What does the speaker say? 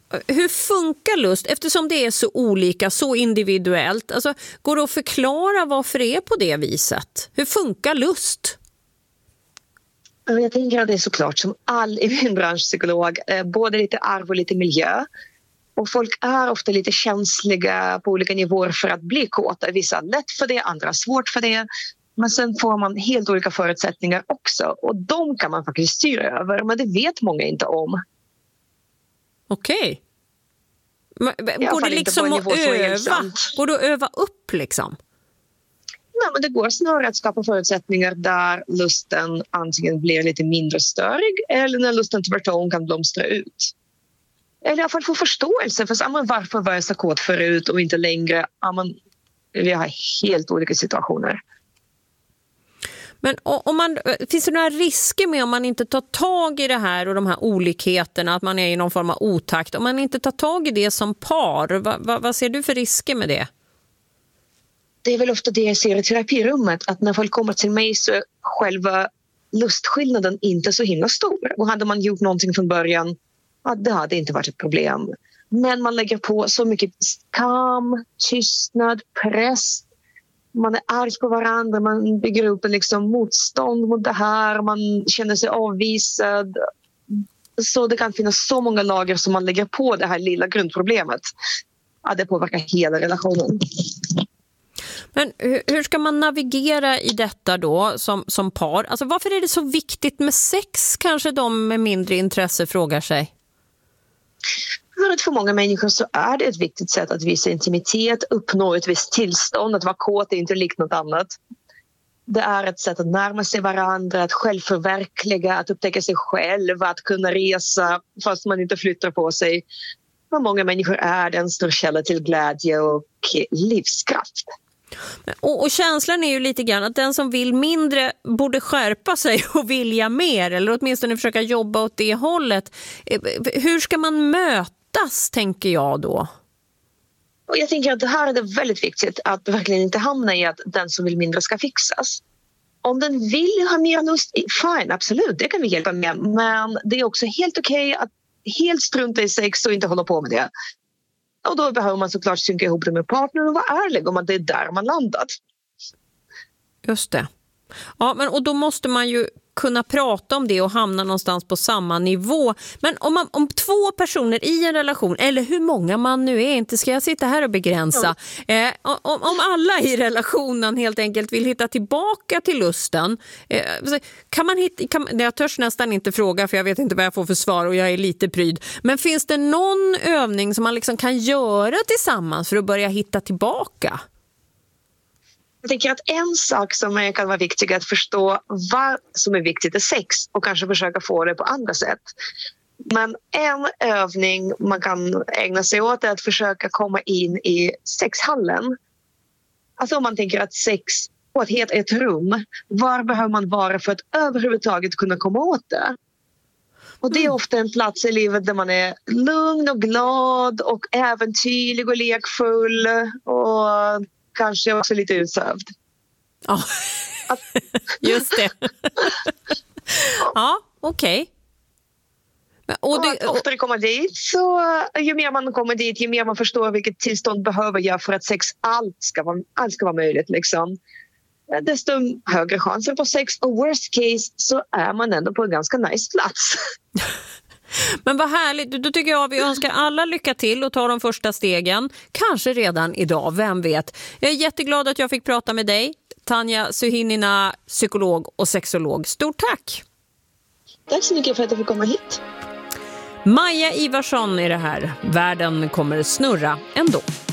hur funkar lust? Eftersom det är så olika, så individuellt. Alltså, går det att förklara varför det är på det viset? Hur funkar lust? Jag tänker att det är såklart som all i min bransch psykolog, både lite arv och lite miljö. Och folk är ofta lite känsliga på olika nivåer för att bli kåta. Vissa lätt för det, andra svårt för det. Men sen får man helt olika förutsättningar också. Och de kan man faktiskt styra över, men det vet många inte om. Okej. Går det liksom att öva? Går det att öva upp liksom? Nej, men det går snarare att skapa förutsättningar där lusten antingen blir lite mindre störig eller när lusten tvärtom kan blomstra ut. Eller i alla fall få förståelse för varför var jag så kåt förut och inte längre. Vi har helt olika situationer. Men finns det några risker med om man inte tar tag i det här och de här olikheterna, att man är i någon form av otakt? Om man inte tar tag i det som par, vad ser du för risker med det? Det är väl ofta det jag ser i terapirummet, att när folk kommer till mig så är själva lustskillnaden inte så himla stor. Och hade man gjort någonting från början, det hade inte varit ett problem. Men man lägger på så mycket skam, tystnad, press. Man är arg på varandra, man bygger upp en liksom motstånd mot det här, man känner sig avvisad. Så det kan finnas så många lager som man lägger på det här lilla grundproblemet. Att det påverkar hela relationen. Men hur ska man navigera i detta då som par? Alltså varför är det så viktigt med sex? Kanske de med mindre intresse frågar sig. För många människor så är det ett viktigt sätt att visa intimitet, uppnå ett visst tillstånd, att vara kåt är inte likt något annat. Det är ett sätt att närma sig varandra, att självförverkliga, att upptäcka sig själv, att kunna resa fast man inte flyttar på sig. För många människor är det en stor källa till glädje och livskraft. Och känslan är ju lite grann att den som vill mindre borde skärpa sig och vilja mer, eller åtminstone försöka jobba åt det hållet. Hur ska man mötas, tänker jag då? Och jag tänker att det här är det väldigt viktigt att verkligen inte hamna i att den som vill mindre ska fixas. Om den vill ha mer lust, fine, absolut, det kan vi hjälpa med. Men det är också helt okej att helt strunta i sex och inte hålla på med det. Och då behöver man såklart synka ihop det med partnern och vara ärlig om att det är där man landat. Just det. Ja, och då måste man ju kunna prata om det och hamna någonstans på samma nivå. Men om två personer i en relation, eller hur många man nu är, inte ska jag sitta här och begränsa. Om alla i relationen helt enkelt vill hitta tillbaka till lusten, kan man jag törs nästan inte fråga för jag vet inte vad jag får för svar och jag är lite pryd. Men finns det någon övning som man liksom kan göra tillsammans för att börja hitta tillbaka? Jag tänker att en sak som kan vara viktig är att förstå vad som är viktigt i sex och kanske försöka få det på andra sätt. Men en övning man kan ägna sig åt är att försöka komma in i sexhallen. Alltså om man tänker att sex på ett rum, var behöver man vara för att överhuvudtaget kunna komma åt det? Och det är ofta en plats i livet där man är lugn och glad och äventyrlig och lekfull och kanske också lite utsövd. Ja, just det. Ja, okej. Och oftare kommer dit, så ju mer man kommer dit, ju mer man förstår vilket tillstånd behöver jag för att sex allt ska vara möjligt. Liksom. Desto högre chanser på sex och worst case så är man ändå på en ganska nice plats. Men vad härligt, då tycker jag vi önskar alla lycka till och ta de första stegen. Kanske redan idag, vem vet. Jag är jätteglad att jag fick prata med dig. Tanja Suhinina, psykolog och sexolog. Stort tack! Tack så mycket för att jag fick komma hit. Maja Ivarsson är det här. Världen kommer snurra ändå.